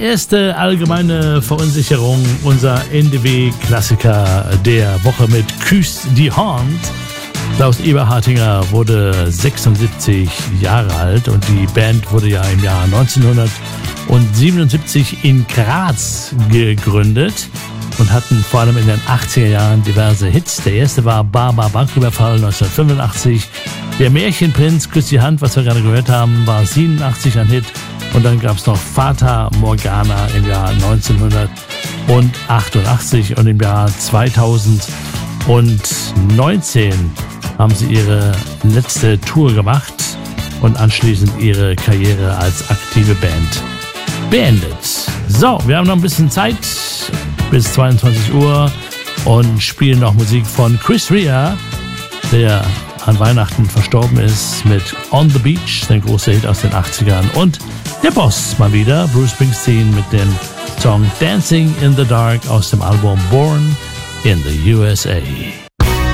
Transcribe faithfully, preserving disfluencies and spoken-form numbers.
erste allgemeine Verunsicherung, unser N D W-Klassiker der Woche mit Küss die Hand. Klaus Eberhardinger wurde sechsundsiebzig Jahre alt und die Band wurde ja im Jahr neunzehnhundertsiebenundsiebzig in Graz gegründet und hatten vor allem in den achtziger Jahren diverse Hits. Der erste war Barbar Banküberfall neunzehnhundertfünfundachtzig. Der Märchenprinz Küss die Hand, was wir gerade gehört haben, war siebenundachtzig ein Hit. Und dann gab es noch Fata Morgana im Jahr neunzehnhundertachtundachtzig und im Jahr zweitausendneunzehn haben sie ihre letzte Tour gemacht und anschließend ihre Karriere als aktive Band beendet. So, wir haben noch ein bisschen Zeit bis zweiundzwanzig Uhr und spielen noch Musik von Chris Rea, der an Weihnachten verstorben ist, mit On the Beach, der große Hit aus den achtzigern, und der Boss mal wieder, Bruce Springsteen, mit dem Song Dancing in the Dark aus dem Album Born in the U S A.